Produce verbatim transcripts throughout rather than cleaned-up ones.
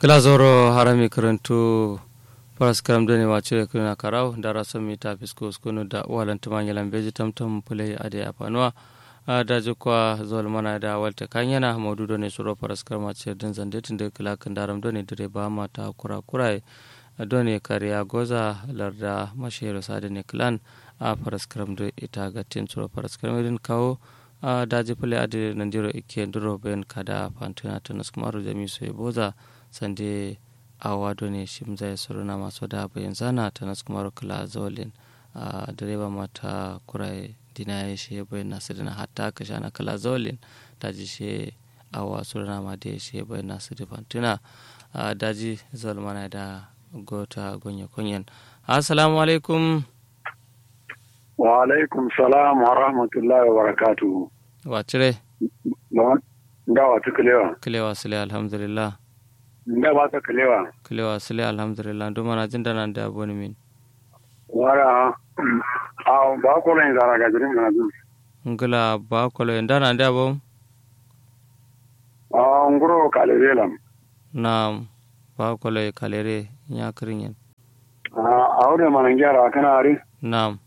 Glazoro harami karantu paras karam doni wacire kuna karau dara sami ta fisko skunu da walan tumanya lambeji tamtam pulai ade apanwa da jukwa zol mana da walta kanyana maududo ne suro paras karam ce din zande tun da kala kan daram doni dire ba mata kura kurai doni kariya goza larda mashiru sade ne klan a paras karam do ita ga tin suro paras karam din kawo daji pulai ade nandiro ikke nduro ben kada pantuna tunas kumaru jami so boza sande awado ne shimza ya suruna masu da bayan zana ta nasu kuma rukula zawalin a direba mata kurai dina ya shi bayan nasu dina hatta ka sha na kala zawalin daji shi awa suruna ma da ya shi bayan nasu da fantuna a daji zalmana da gota gonya kunyan assalamu alaikum wa alaikum salam wa rahmatullahi wa barakatuhu wa cire da wata kilewa kilewa sile alhamdulillah da ba ta kilewa kilewa sile alhamdulillah do mana jin dana da aboni min wara a ba ko len zara ga jirin na dun ngula ba ko len dana da abo a nguro kalere lam na ba ko le kalere nya kirin a aure manan gyara kana ari na'am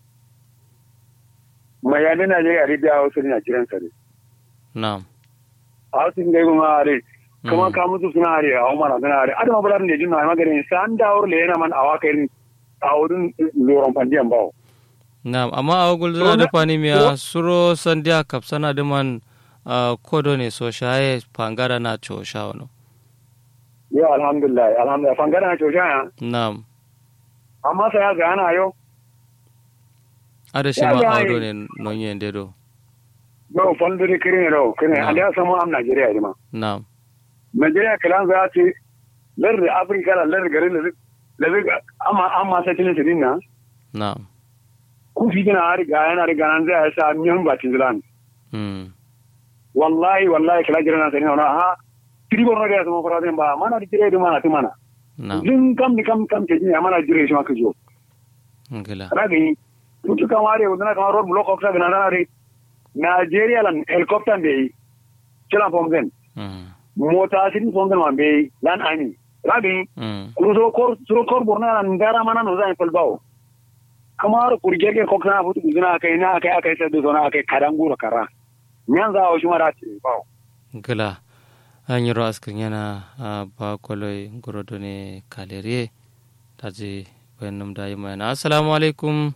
mayane na je ari da wasu ne a jiran sare na'am a sun ga kuma ari kuma ka mutu suna are a umara suna are adama bular ne jinna magarin san dawo le yana man awa kai a wurin loron fandiyan bawo na'am amma a gul da fani miya suro sandiya kapsana de man kodo ne so shaye pangara na cho shawno yo alhamdulillah alhamdulillah pangara na cho shaya na'am amma sai ya ga ana yo ada shi ma audo ne nonye ndedo no fandiri kirin ro kirin aliya samu am Najeriya dima na'am Najeriya kalan za ce lardi Afirka da lardi garin da zai amma amma sai tilin sidin na na'am ku fi gina har ga yana riga nan zai sa miyan bakin zilan mm wallahi wallahi kala jira na sai na ha tribo no ga sama fara ba mana di tire mana tumana na'am din kam ni kam kam ke ni mana jire shi maka jo ngila rabi mutu kamare wanda kamar road block oksa gina na re Najeriya lan helicopter be kila pomzen mm mota sin songal mambe lan ani rabi mm ruso kor suro kor borna nan dara mana no zan falbawo kamar kurgege ko kana futu gina kai na kai akai sai da zona akai kadanguro kara nyan za o shi mara ti bawo ngila anyiro askin yana ba koloi gorodo ne kalere taji bayanum da yima na assalamu alaikum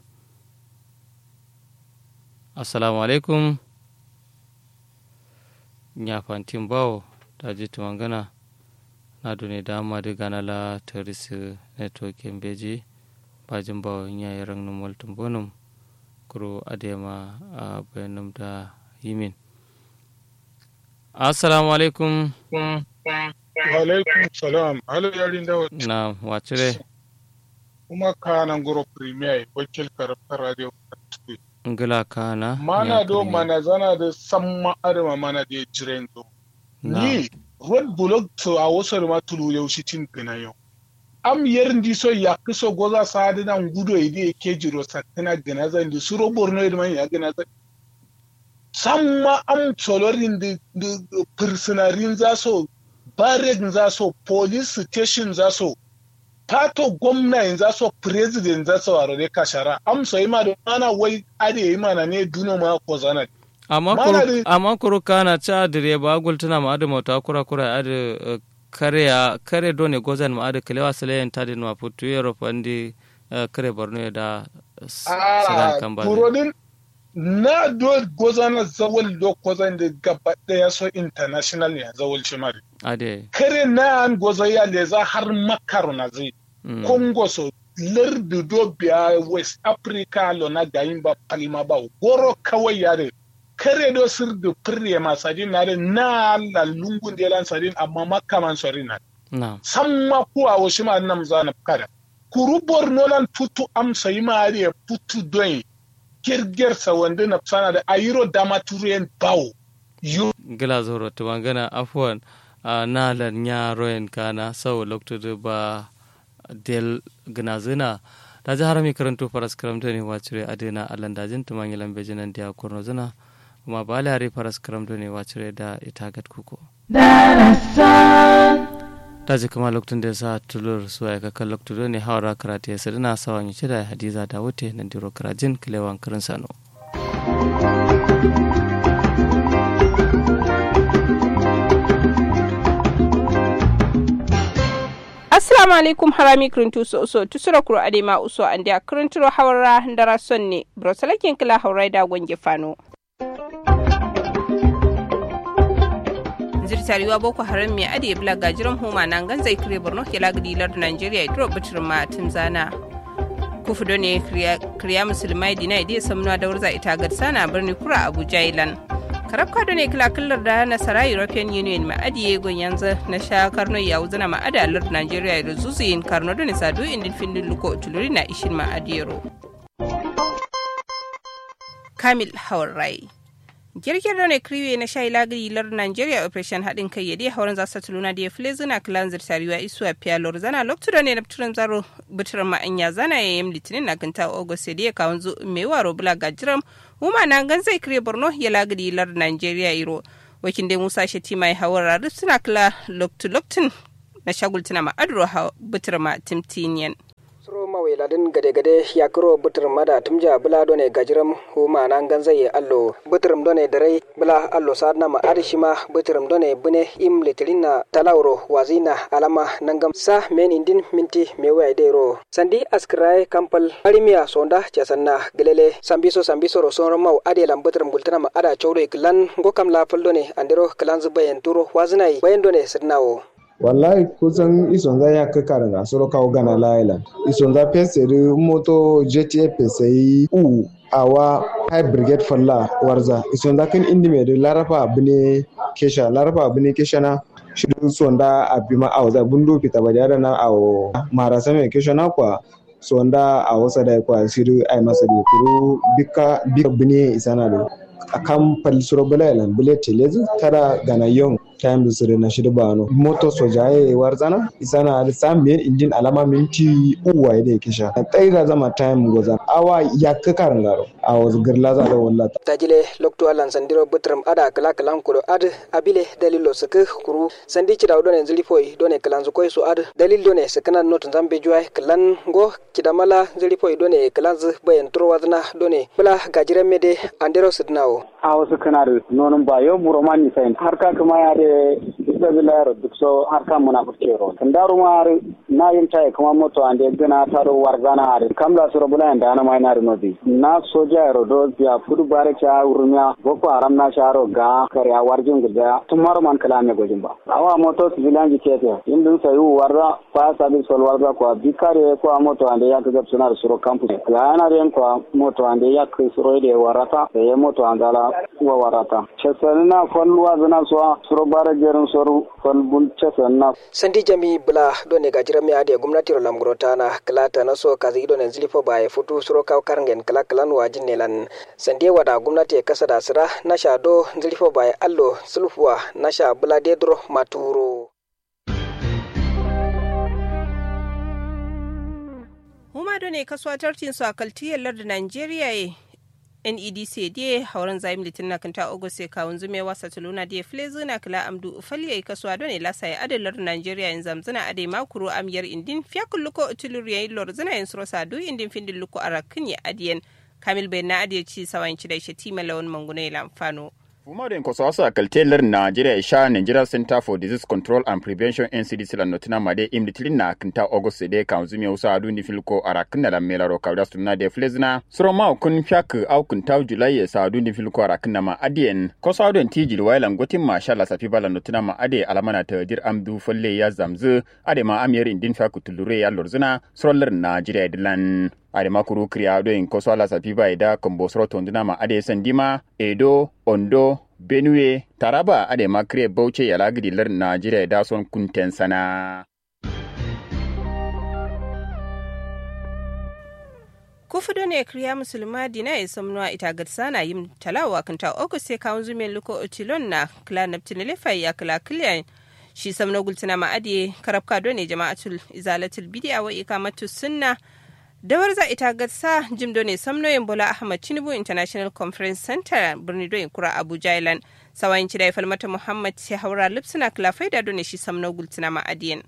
assalamu alaikum nya fantin bawo taji tumangana na dune dama de ganala terisi networking beji bajin bawo nya yarang numol tumbonum kuro adema bayanum da yimin assalamu alaikum wa alaikum salam halo yarin da na wacire kuma kana ngoro premier wakil karafta radio ngila kana mana do mana zana da samma arma mana da jiren do ni road blog to a wasu ma tulu yaushi tin kana yau am yerndi so yakso goza sadina ngudo ide ke jiro sakana gana zan di suro borno idman ya gana zan samma am tolorin di personarin za so barek za so police station za so tato gwamna za so president za so arare kashara am so ima da ana wai ade ima na ne duno ma ko zana amma kuru amma kuru kana cha direba gultuna ma ade mota kura kura ade kare ya kare done gozan ma ade kalewa saleyen tadin ma putu yero pandi kare borno da sagan kamba kurodin na do gozana zawal do kozan da gaba daya so international ne zawal shimari ade kare na an goza ya leza har makar na zai congo so lardu do biya west africa lo na gayin ba palma ba goro kawai yare kare do sir do priye masadin na da na la lungun de lan sadin amma makka man sorina na samma ku a washi ma nan zana kada kuru borno lan putu am sai ma ari putu doin kirger sa wanda na sana da ayiro dama turen bawo yo gila zoro to mangana afwan na lan nya royen kana sau lokto ba del gnazina da ji harami karanto faras karamta ne wacire adena alandajin tumanyi lambeji nan dia korno zina kuma balare faras karamta ne wacire da itagat kuko darasan daji kama lokacin da sa tulur su ya kakan lokacin ne hawara karate ya sadina sawan yace da hadiza da wote nan diro karajin kilewan karin sano assalamu alaikum harami kirintu so so tusura kuro adema uso ande a kirintiro hawara ndara sonne brosalakin kila hawrai da gonge fano zirtariwa boko haram mai ade bla gajiran huma nan ganzai kire borno ke lagdi lord nigeria idro bitir ma timzana kufudo ne kriya musulmai dina ide samnuwa da wurza ita garsana birni kura abuja ilan karabka da ne kilakilar da nasara european union ma adiye gon yanzu na sha karno ya wuzana ma ada lord nigeria da zuzuyin karno da ne sadu indin findin luko tuluri na ishin ma adiyero kamil hawrai girgir da ne kriwe na sha ilagiri lord nigeria operation haɗin kai yadda hauran zasa tuluna da ya file zina kilan zirtariwa isuwa fiya lord zana lokacin da ne na fituran zaro bitiran ma'anya zana ya yi litinin na ganta august da ya kawon zu mai waro bula gajiram Uma na gan zai kire Borno ya lagadi lar Nigeria iro. Wakin dai Musa Sheti mai hawara suna kila loktu loktun na shagultuna ma adro ha butur ma timtiniyan. Suro mawai ladin gade-gade ya kiro butur mada tumja bula done gajiram huma na gan zai allo buturum done dare bula allo sadna ma arishima buturum done bune im litilina talauro wazina alama nangam sa men indin minti mewa dero sandi askrai kampal arimiya sonda jasanna gelele sambiso sambiso ro sonro maw ade lam buturum gultana ma ada chawdo iklan gokam la done andero klan zubayen turo wazinai bayen done sirnawo wallahi kusan isonza ya kakara na soro kawo gana laila isonza peseri moto jta pesai u awa high brigade falla warza isonza kan indi me da larafa abune kesha larafa abune kesha na shirin sonda abima awza bundu fita bajara na awo marasa me kesha na kwa sonda a wasa da kwa shiru ai masa da kuru bika bika bune isana da akan palisuro bala bule telezu tara gana yong time sure na shidu bano moto sojaye warzana isana samien injin alama minti uwa ide kisha taira zama time goza awa yakka ngaro awa girla za da wallata tajile lokto alan sandiro butram ada kala kalan kudo ad abile dalilo sake kuru sandi ci dawdo ne zilifoi done kalan koy su ad dalil done sakana not zambe juai kalan go kidamala zilifoi done kalan bayan turwazna done bula gajire mede andero sidnawo a wasu kana da nonon ba yau buromani sai har ka kuma ya da isa bilayar duk so har kan muna fukero tandaru ma na yin tayi kuma moto ande gana taro warzana are kamla sura bulayan da na mai na rinobi na soja rodo ya fudu bare cha urumya boko haram na sharo ga kariya warjin guda tumar man kalame gojin ba awa moto civilian ji kete indin sai warza fa sabi sol warza ko bikare ko moto ande ya ga sunar suro campus ga na ren ko moto ande ya kai suro de warata e moto andala wa warata chesanna falwa zana so suro bare jerin soru falbun chesanna sandi jami bula done gajira mi ade gwamnati ro lamgrota na klata na so kazi done zilifo baye futu suro kaw karngen kala kalan wajin nelan sandi wada gwamnati kasa da sira na shado zilifo baye allo sulfuwa na sha bula dedro maturo huma done kaswa tartin su akaltiyar lardin Nigeria N E D C D hauran zaim litin na kanta ogose kawun zume wasa tuluna da flezu na kala amdu faliyai kaswa don lasa ya adalar Nigeria in zamzana ade makuru amyar indin fiya kulluko utulur yayin lor zana yin surasa du indin findin luko arakin ya adiyan kamil bai na adiya ci sawan ci da shi tima lawan mangune lamfano Umarin Kosoasa kaltelar Nigeria Isha Nigeria Center for Disease Control and Prevention N C D C la notina made imditilin na kinta August de kanzumi usa adu ni filko arakna la melaro kawda sunna de flezna sroma kun fyak au kinta July sa adu ni filko arakna ma adien kosa adu tijil wailan gotin ma sha la safi bala notina ma ade alamana tadir amdu falle ya zamzu ade ma amir indin fyak tulure ya lorzuna sroller Nigeria dilan ade makuru kriya do in koso ala sapiba ida kombo soro tondina ma ade sandima Edo Ondo Benue Taraba ade makre Bauchi ya lagidi lar Nigeria da son kunten sana kufudo ne kriya musulma dina ya samnuwa ita gatsana yin talawa kanta oku sai kawun zumen luko otilon na kla naptin lefa ya kla kliyan shi samno gultuna ma ade karabka do ne jama'atul izalatul bid'a wa ikamatu sunna dawar za ita gatsa jimdo ne samnoyin Bola Ahmad Tinubu International Conference Center birni doyin kura Abuja Island sawayin ci da falmata Muhammad sai haura lipsuna klafai da dole shi samno gultuna ma adiyan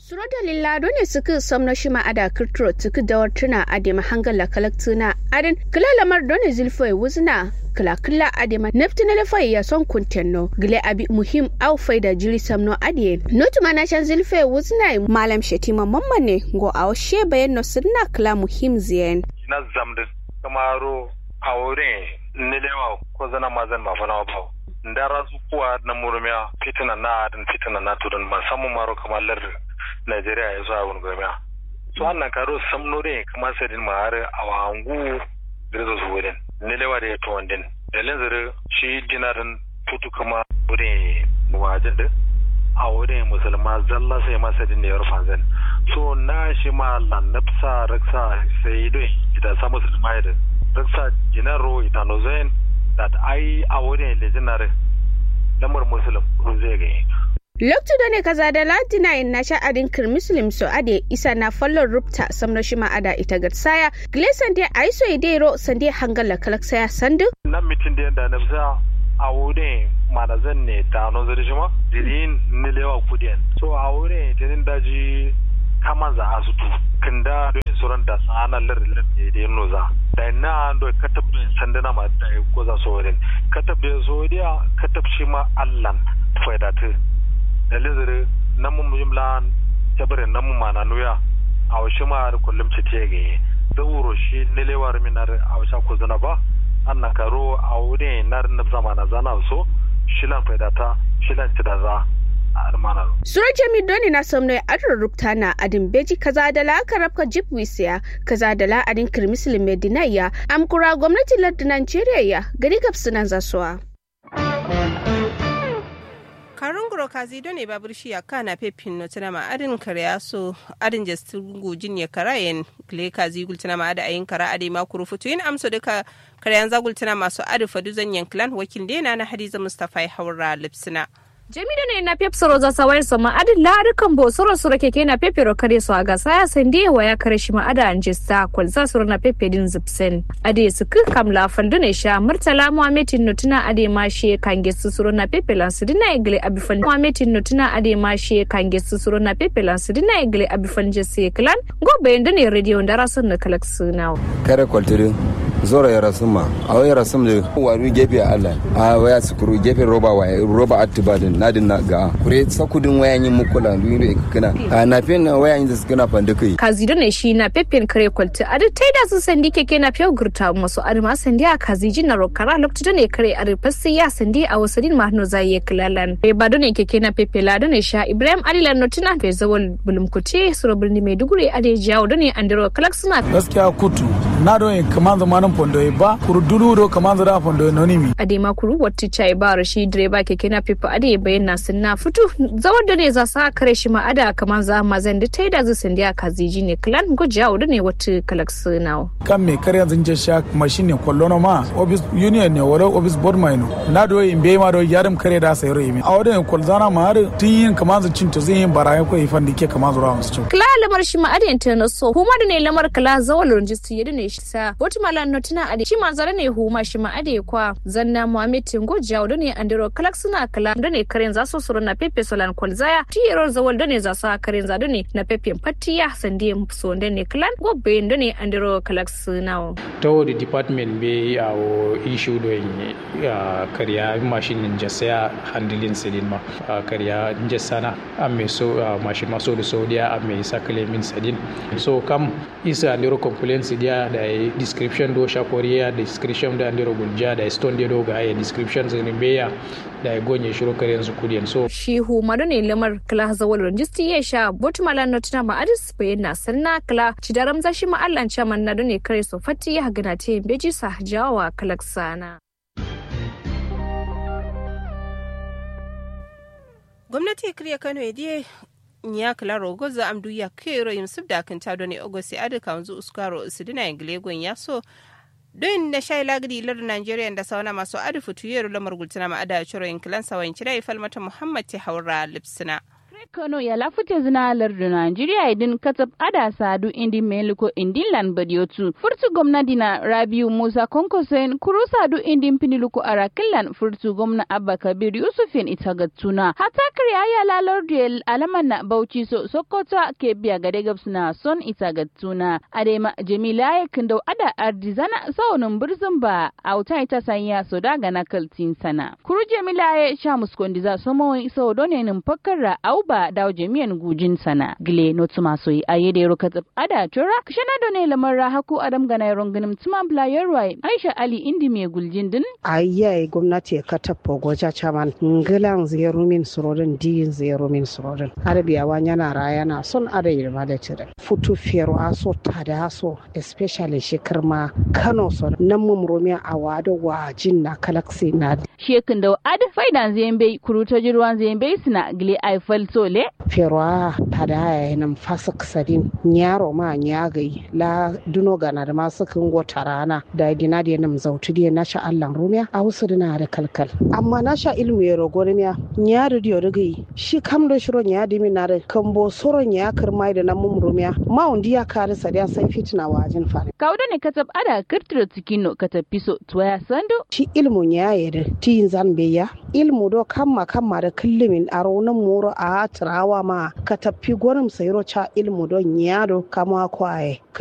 Suro dalila dole suka samno shi ma ada kirtro tuku dawar tuna ade mahangala kalaktuna adin kila lamar dole zilfoi wuzna kila kila ade ma neftina lefai ya son kuntenno gile abi muhim au faida jili samno ade notu mana shan zilfoi wuzna malam shetima mamman ne go awshe bayan no sunna kila muhim ziyan na zamda kamaro awore nilewa ko zana mazan mafana ba ndara su kuwa na murumiya fitina na adin fitina na tudun musamman maro kamar lar Najeriya ya zuwa wani gwamna. So annan karo samnore kamar sadin mahar a wangu girzo su wurin. Nilewa da ya tuwon din. Dalin zira shi dinarin tutu kama wurin wajen da a wurin musulma zalla sai ma sadin da ya rufa zan. So na shi ma lannabsa raksa sai don ita samu su da da raksa jinaro ita no zan da ai a wurin lejinar lamar musulun zai gani. Loktu da ne kaza da latina in na sha'adin kir muslim so ade isa na fallon rubta samno shi ma ada ita gatsaya glesan dai ai so ide ro sande hangala kalaksaya sandu nan mitin da da nafsa a wurin manazan ne ta no zari shi ma dirin ne lewa kudin so a wurin dirin daji kaman za asutu kinda da suran da sana lar lar da no za da na do katabin sandana ma da ko za so wurin katabin so dia katab shi ma allan faidatu dalilin namun jimlan tabarin namun mana nuya a wasu ma da kullum ci tege zauro shi nilewar minar a wasu ku zana ba an na karo a wuri na rinna zama na zana so shilan faidata shilan ci da za a almanar. Sura jami doni na samnai adar rubta na adin beji kaza da la aka rabka jib wisiya kaza da la adin kirmisilin medinaya amkura gwamnatin lardin Najeriya ya gari gabsunan zasuwa. karun guro kazi do ne babur shi aka na pepin no tana ma adin karya so adin jastungu jinye karayen gle kazi gultana ma ada ayin kara ade ma kuru futu yin amso duka karyan za gultana masu adu fadu zanyen clan wakil dena na Hadiza Mustafa Haura Lipsina Jami'da ne na pep soro za sawai sama adin larukan bo soro soro keke na pepero kare so aga saya sande wa ya kare shi ma ada anjista kwal za soro na pepe din zipsen ade su ku kamla faldu ne sha murtala muhammadin nutuna ade ma she kange su soro na pepe lan su dina igle abifan muhammadin nutuna ade ma she kange su soro na pepe lan su dina igle abifan jesse clan gobe inda ne radio ndara sun na kalak sunawo kare kwaltiri zoro ya rasuma a ya rasum da waru gefe Allah a waya sukuru gefe roba waya roba atibadin nadin na ga kure sakudin wayan yin mukula duniya kana a na fen wayan da suka na fanda kai kazi da ne shi na pepen kare kwalti a da taida su sandi keke na fiyo gurta masu arma sandi a kazi jin na rokara lokacin da ne kare a rufasi ya sandi a wasadin mahno zai kilalan bai ba da ne keke na pepe la da ne sha Ibrahim Alilan notuna bai zawal bulumkuce suro birni Maiduguri a da jawo da ne andiro kalak suna gaskiya kutu na do kaman zamanin fondo ba kuru duru do kaman zara fondo nonimi ade ma kuru watti chai ba rashi direba keke na pepe ade bayyana sunna fitu zawar da ne za sa kare shi ma ada kaman za ma zan da taida zu sandiya kaziji ne clan gojawo da ne watti kalak sunawo kan me kare yanzu je sha machine ne kollono ma office union ne wala office board mai no na do in be ma do yarim kare da sai remi a wadin kolzana ma har tin kaman zu cin to zai yin baraye ko ifan dike kaman zura musu cin kala lamar shi ma ade internet so kuma da ne lamar kala zawal register yadda ne shi sa wata malan notuna ade shi ma zara ne huma shi ma ade kwa zanna Muhammad Tingo jawo da ne andiro kalak suna kala da ne karen za su suru na pepe solan kolzaya tiyero zawal da ne za sa karen za da ne na pepe patiya sande so da ne clan gobe da ne andiro kalak suna to the department be our issue do ya kariya machine jasaya handling sedin ma kariya jasana amme so machine maso da saudiya amme sakale min sedin so kam isa andiro complaints dia da description do shakoriya description da andiro gulja da stone do ga description zin beya da gonye shiro karen su kudin so shi hu madu ne lamar kala zawal register ya sha botmala notuna ma adis bayyana sanna kala cidaram za shi ma allan chaman na ne kare so fatti ya gana te beji sa jawa kalaksana gwamnati kriya Kano ediye nya kala rogo za amdu ya kero yimsub da kan tado ne ogosi adaka wanzu uskaro sidina inglegon yaso don na shay lagdi lar Nigeria da sauna masu adufu tuyero lamar gultuna ma ada choro in klan sawan cira ifal mata Muhammad ti haura lipsina Kano ya lafute zina lardu Najeriya idin katab ada sadu indi meliko indin lan badiotu. Furtu gwamnati na Rabiu Musa Konkosen kuru sadu indin piniluko arakilan furtu gwamna Abba Kabir Yusufin itagatuna. Hata kariya ya la lardu alaman na Bauchi so Sokota ke biya gade gabsuna son itagatuna. Adema Jamila ya kindau ada ardizana saunin birzin ba auta ita sanya so daga na kaltin sana. Kuru Jamila ya sha muskondiza somo so done nin fakara auba dawo jami'an gujin sana gile no tuma soyi ayede rokatsab ada tura kishana done lamar haku adam gana yaron ganin tuma blayarwai Aisha Ali indi me guljin din ayyaye gwamnati ka tappo goja chaman ngilan zero min surodin din zero min surodin arabiya wanya raya na son arayi ma da tire futu fero aso tada aso especially shekarma Kano so nan mumrumiya awado wajin na galaxy na shekin da ad faidan zembe kuruta jirwan zembe sina gile aifal sole ferwa tada nan fasak sadin nyaro ma nyagai la duno gana da masu kingo tarana da dina da nan zautu da na sha Allah rumiya a wasu dina da kalkal amma na sha ilmu ya rogormiya nyaro da yorugai shi kam da shiro nya dimi na da kambo soron ya kirmai da nan mum rumiya ma undi ya kare sadiya sai fitina wajin fare kauda ne katab ada kirtiro tikino katapiso tuwaya sando shi ilmu nya ya da tin zanbeya ilmu do kamma kamma da kullumin aro nan muro a tirawa ma ka tafi gwanin sayro cha ilmu don yaro kama kwaye